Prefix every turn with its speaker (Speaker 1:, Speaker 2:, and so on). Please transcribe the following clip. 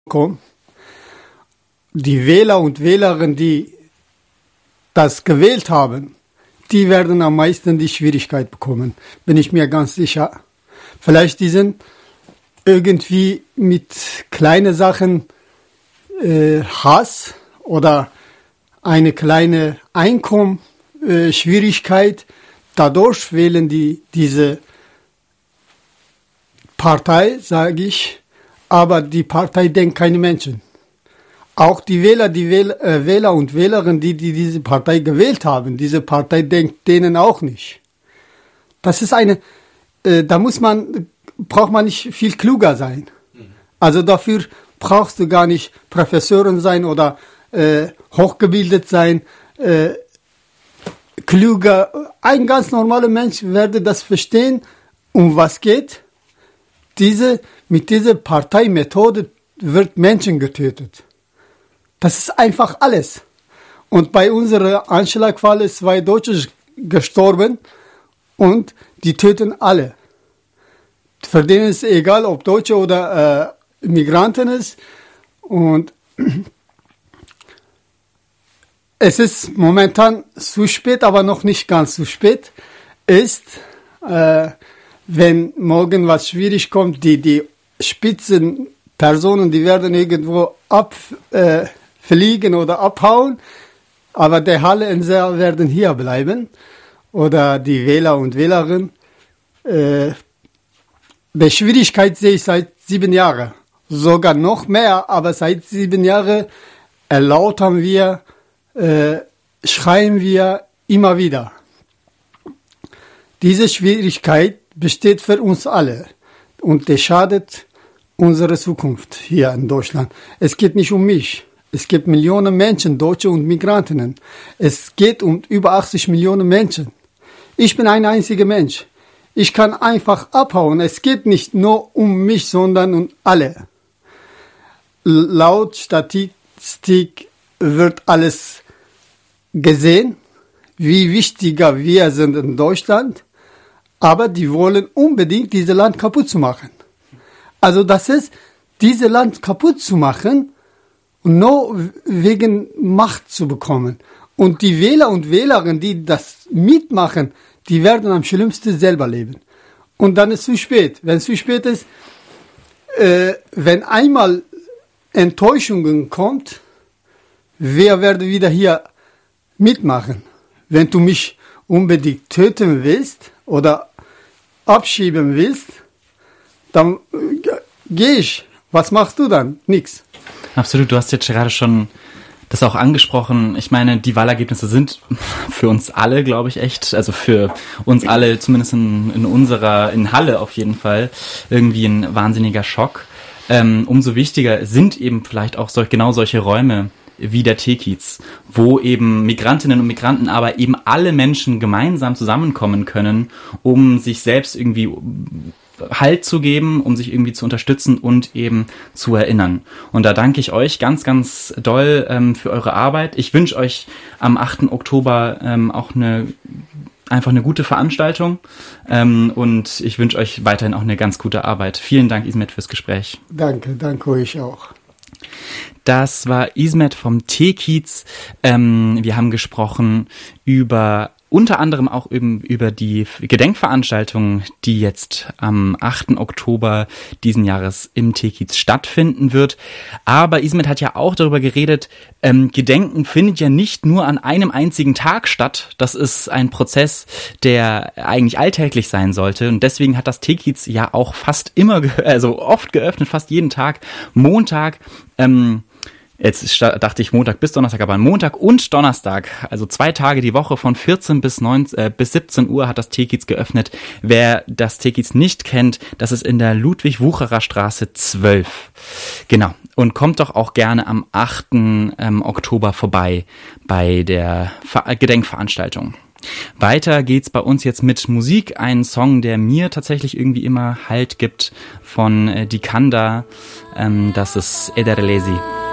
Speaker 1: kommen. Die Wähler und Wählerinnen, die das gewählt haben, die werden am meisten die Schwierigkeit bekommen, bin ich mir ganz sicher. Vielleicht die sind irgendwie mit kleinen Sachen Hass oder eine kleine Einkommensschwierigkeit. Dadurch wählen die diese Partei, sage ich, aber die Partei denkt keine Menschen. Auch die Wähler und Wählerinnen, die diese Partei gewählt haben, diese Partei denkt denen auch nicht. Das ist braucht man nicht viel kluger sein. Also dafür brauchst du gar nicht Professoren sein oder hochgebildet sein, klüger. Ein ganz normaler Mensch werde das verstehen, um was geht. Mit dieser Parteimethode wird Menschen getötet. Das ist einfach alles. Und bei unserem Anschlagfall ist 2 Deutsche gestorben und die töten alle. Für den ist egal, ob Deutsche oder Migranten ist. Und es ist momentan zu spät, aber noch nicht ganz zu spät. Wenn morgen was schwierig kommt, die Spitzenpersonen, die werden irgendwo fliegen oder abhauen, aber der Hallenser werden hier bleiben oder die Wähler und Wählerinnen. Die Schwierigkeit sehe ich seit 7 Jahren, sogar noch mehr, aber seit 7 Jahren erlautern wir, schreien wir immer wieder. Diese Schwierigkeit besteht für uns alle und das schadet unserer Zukunft hier in Deutschland. Es geht nicht um mich. Es gibt Millionen Menschen, Deutsche und Migrantinnen. Es geht um über 80 Millionen Menschen. Ich bin ein einziger Mensch. Ich kann einfach abhauen. Es geht nicht nur um mich, sondern um alle. Laut Statistik wird alles gesehen, wie wichtiger wir sind in Deutschland. Aber die wollen unbedingt dieses Land kaputt zu machen. Also das ist, dieses Land kaputt zu machen, nur wegen Macht zu bekommen. Und die Wähler und Wählerinnen, die das mitmachen, die werden am schlimmsten selber leben. Und dann ist es zu spät. Wenn es zu spät ist, wenn einmal Enttäuschungen kommt, wer werde wieder hier mitmachen? Wenn du mich unbedingt töten willst oder abschieben willst, dann gehe ich. Was machst du dann? Nix.
Speaker 2: Absolut, du hast jetzt gerade schon das auch angesprochen. Ich meine, die Wahlergebnisse sind für uns alle, glaube ich, echt, also für uns alle, zumindest in Halle auf jeden Fall, irgendwie ein wahnsinniger Schock. Umso wichtiger sind eben vielleicht auch genau solche Räume wie der Teekiez, wo eben Migrantinnen und Migranten, aber eben alle Menschen gemeinsam zusammenkommen können, um sich selbst irgendwie Halt zu geben, um sich irgendwie zu unterstützen und eben zu erinnern. Und da danke ich euch ganz, ganz doll für eure Arbeit. Ich wünsche euch am 8. Oktober auch einfach eine gute Veranstaltung und ich wünsche euch weiterhin auch eine ganz gute Arbeit. Vielen Dank, Ismet, fürs Gespräch.
Speaker 1: Danke euch auch.
Speaker 2: Das war Ismet vom Teekiez. Wir haben gesprochen unter anderem auch über die Gedenkveranstaltung, die jetzt am 8. Oktober diesen Jahres im Teekiez stattfinden wird. Aber Ismet hat ja auch darüber geredet, Gedenken findet ja nicht nur an einem einzigen Tag statt. Das ist ein Prozess, der eigentlich alltäglich sein sollte. Und deswegen hat das Teekiez ja auch fast immer, oft geöffnet, fast jeden Tag, Montag, jetzt dachte ich Montag bis Donnerstag, aber Montag und Donnerstag, also 2 Tage die Woche von 14 bis 17 Uhr hat das Teekiez geöffnet. Wer das Teekiez nicht kennt, das ist in der Ludwig-Wucherer Straße 12. Genau. Und kommt doch auch gerne am 8. Oktober vorbei bei der Gedenkveranstaltung. Weiter geht's bei uns jetzt mit Musik. Ein Song, der mir tatsächlich irgendwie immer Halt gibt, von Dikanda. Das ist Ederlesi.